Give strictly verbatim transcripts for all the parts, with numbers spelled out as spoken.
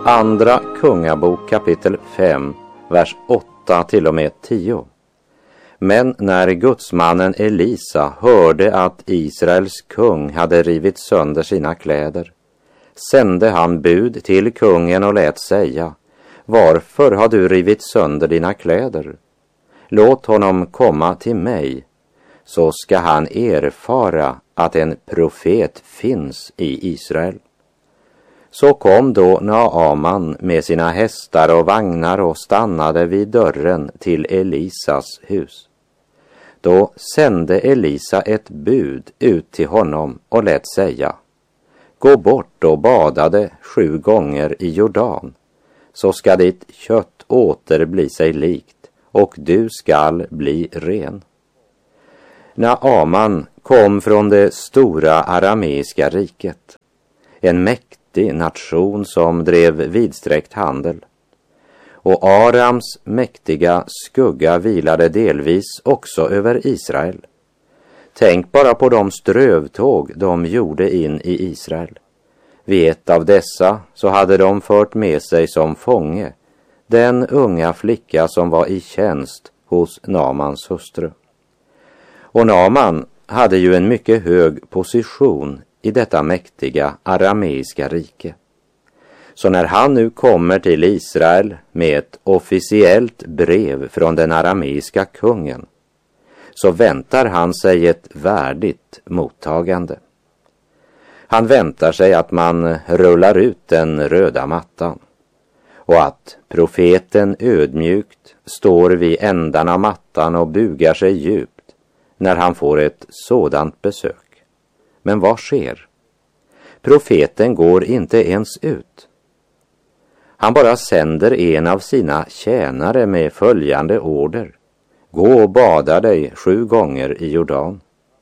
Andra Kungabok kapitel fem, vers åtta till och med tio. Men när gudsmannen Elisa hörde att Israels kung hade rivit sönder sina kläder, sände han bud till kungen och lät säga: varför har du rivit sönder dina kläder? Låt honom komma till mig, så ska han erfara att en profet finns i Israel. Så kom då Naaman med sina hästar och vagnar och stannade vid dörren till Elisas hus. Då sände Elisa ett bud ut till honom och lät säga: gå bort och badade sju gånger i Jordan, så ska ditt kött åter bli sig likt, och du skall bli ren. Naaman kom från det stora arameiska riket, en mäktig nation som drev vidsträckt handel. Och Arams mäktiga skugga vilade delvis också över Israel. Tänk bara på de strövtåg de gjorde in i Israel. Vid ett av dessa så hade de fört med sig som fånge den unga flicka som var i tjänst hos Naamans hustru. Och Naaman hade ju en mycket hög position i detta mäktiga arameiska rike. Så när han nu kommer till Israel med ett officiellt brev från den arameiska kungen, så väntar han sig ett värdigt mottagande. Han väntar sig att man rullar ut den röda mattan och att profeten ödmjukt står vid ändan av mattan och bugar sig djupt när han får ett sådant besök. Men vad sker? Profeten går inte ens ut. Han bara sänder en av sina tjänare med följande order: gå och bada dig sju gånger i Jordan.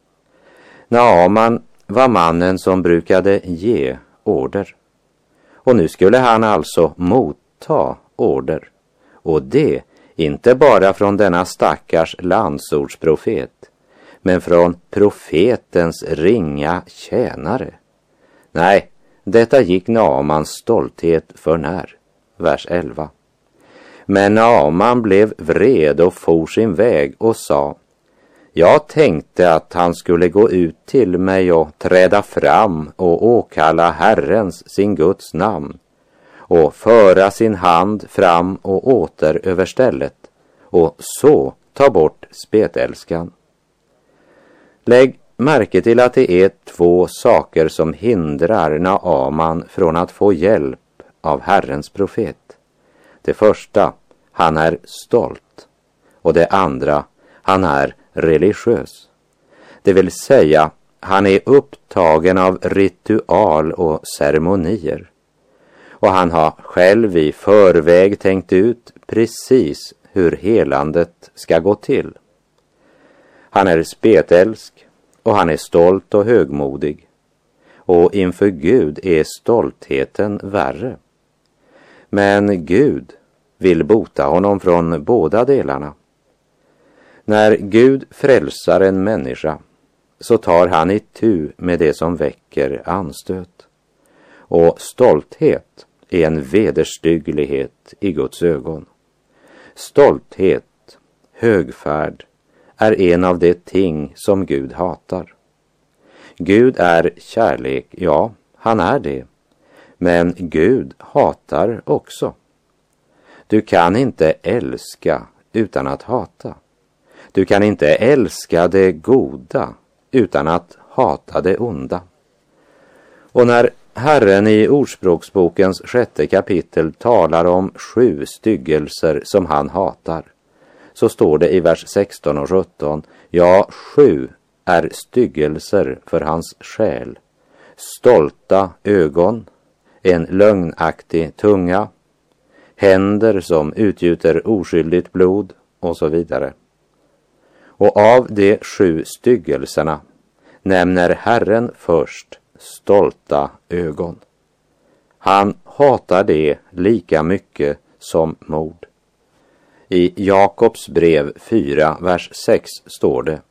Naaman var mannen som brukade ge order. Och nu skulle han alltså motta order. Och det inte bara från denna stackars landsortsprofet, men från profetens ringa tjänare. Nej, detta gick Naamans stolthet för när. Vers elva. Men Naaman blev vred och for sin väg och sa: jag tänkte att han skulle gå ut till mig och träda fram och åkalla Herrens, sin Guds namn, och föra sin hand fram och åter över stället, och så ta bort spetälskan. Lägg märke till att det är två saker som hindrar Naaman från att få hjälp av Herrens profet. Det första, han är stolt, och det andra, han är religiös. Det vill säga, han är upptagen av ritual och ceremonier. Och han har själv i förväg tänkt ut precis hur helandet ska gå till. Han är spetälsk och han är stolt och högmodig. Och inför Gud är stoltheten värre. Men Gud vill bota honom från båda delarna. När Gud frälsar en människa, så tar han itu med det som väcker anstöt. Och stolthet är en vederstygglighet i Guds ögon. Stolthet, högfärd, är en av de ting som Gud hatar. Gud är kärlek, ja, han är det. Men Gud hatar också. Du kan inte älska utan att hata. Du kan inte älska det goda utan att hata det onda. Och när Herren i Ordspråksbokens sjätte kapitel talar om sju styggelser som han hatar, så står det i vers sexton och sjutton: ja, sju är styggelser för hans själ: stolta ögon, en lögnaktig tunga, händer som utgjuter oskyldigt blod och så vidare. Och av de sju styggelserna nämner Herren först stolta ögon. Han hatar det lika mycket som mord. I Jakobs brev fyra, vers sex står det: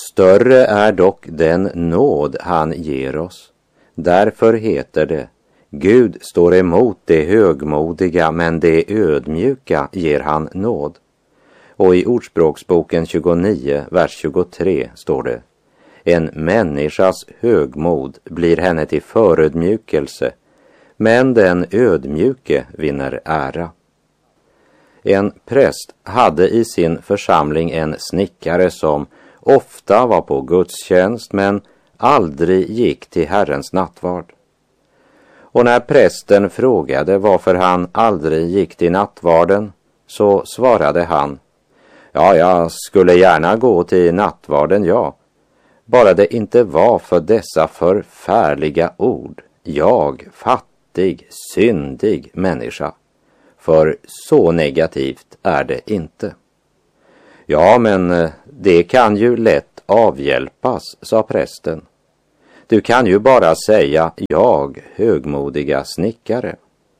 större är dock den nåd han ger oss. Därför heter det: Gud står emot det högmodiga, men det ödmjuka ger han nåd. Och i Ordspråksboken tjugonio, vers tjugotre står det: en människas högmod blir henne till förödmjukelse, men den ödmjuke vinner ära. En präst hade i sin församling en snickare som ofta var på gudstjänst men aldrig gick till Herrens nattvard. Och när prästen frågade varför han aldrig gick till nattvarden, så svarade han: ja, jag skulle gärna gå till nattvarden, ja. Bara det inte var för dessa förfärliga ord: jag, fattig, syndig människa. För så negativt är det inte. Ja, men det kan ju lätt avhjälpas, sa prästen. Du kan ju bara säga: jag, högmodiga snickare.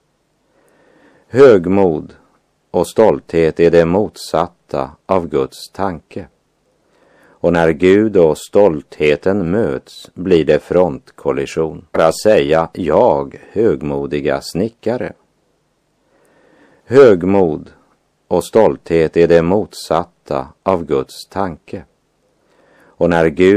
Högmod och stolthet är det motsatta av Guds tanke. Och när Gud och stoltheten möts blir det frontkollision. Bara säga: jag, högmodiga snickare. Högmod och stolthet är det motsatta av Guds tanke. Och när Gud